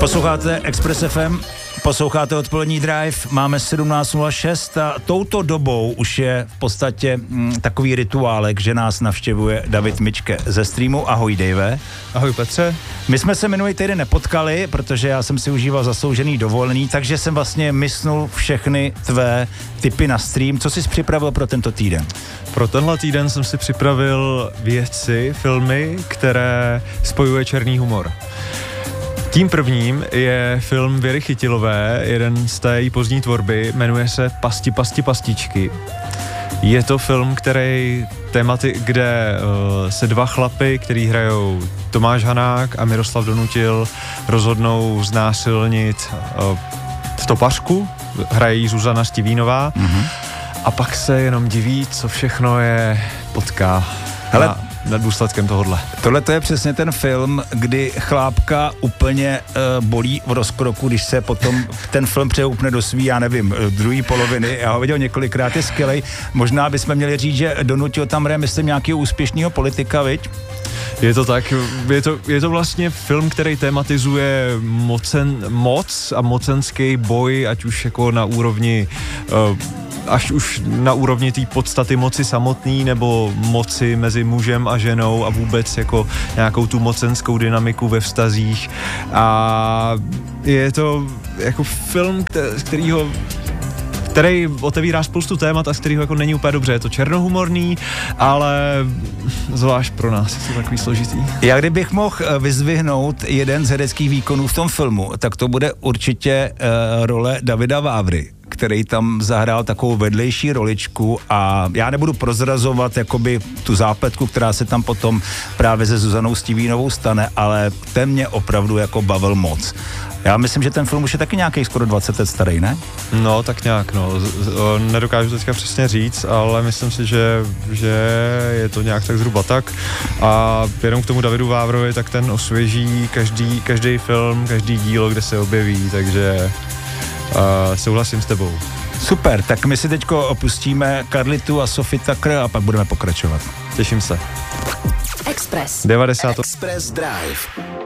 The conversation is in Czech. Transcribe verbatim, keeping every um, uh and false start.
Posloucháte Express F M, posloucháte Odpolední drive, máme sedmnáct nula šest a touto dobou už je v podstatě mm, takový rituálek, že nás navštěvuje David Mičke ze streamu. Ahoj, Dave. Ahoj, Petře. My jsme se minulý týden nepotkali, protože já jsem si užíval zasloužený dovolený, takže jsem vlastně mysnul všechny tvé tipy na stream. Co jsi připravil pro tento týden? Pro tenhle týden jsem si připravil věci, filmy, které spojuje černý humor. Tím prvním je film Věry Chytilové, jeden z té její pozdní tvorby, jmenuje se Pasti, pasti, pastičky. Je to film, který tématy, kde uh, se dva chlapy, který hrajou Tomáš Hanák a Miroslav Donutil, rozhodnou znásilnit uh, stopařku, hraje jí Zuzana Stivínová, mm-hmm. a pak se jenom diví, co všechno je potká. Hele, na, nad důsledkem tohodle. Tohle to je přesně ten film, kdy chlápka úplně uh, bolí v rozkroku, když se potom ten film přehoupne do svý, já nevím, druhý poloviny. Já ho viděl několikrát, je skvělej. Možná bychom měli říct, že Donutil tam hraje, myslím, nějakého úspěšného politika, viď? Je to tak, je to, je to vlastně film, který tematizuje mocen, moc a mocenský boj, ať už jako na úrovni uh, až už na úrovni té podstaty moci samotný, nebo moci mezi mužem a ženou a vůbec jako nějakou tu mocenskou dynamiku ve vztazích. A je to jako film, kterýho který otevírá spoustu témat a z kterého jako není úplně dobře. Je to černohumorný, ale zvlášť pro nás je to takový složitý. Já kdybych mohl vyzdvihnout jeden z hereckých výkonů v tom filmu, tak to bude určitě uh, role Davida Vávry, který tam zahrál takovou vedlejší roličku a já nebudu prozrazovat jakoby tu zápletku, která se tam potom právě se Zuzanou Stivínovou stane, ale ten mě opravdu jako bavil moc. Já myslím, že ten film už je taky nějaký skoro dvacet let starý, ne? No, tak nějak, no. Nedokážu teďka přesně říct, ale myslím si, že, že je to nějak tak zhruba tak. A jenom k tomu Davidu Vávrovi, tak ten osvěží každý, každý film, každý dílo, kde se objeví, takže uh, souhlasím s tebou. Super, tak my si teďko opustíme Carlitu a Sophie Tucker a pak budeme pokračovat. Těším se. Express. devadesát Express Drive.